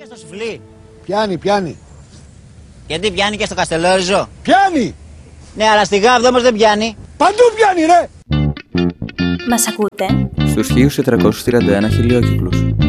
στο σουφλί. Πιάνει. Γιατί πιάνει και στο Καστελόριζο. Πιάνει! Ναι, αλλά στη Γάβδο όμως δεν πιάνει. Παντού πιάνει, ρε! Μας ακούτε? Στους 1431 χιλιόκυκλους.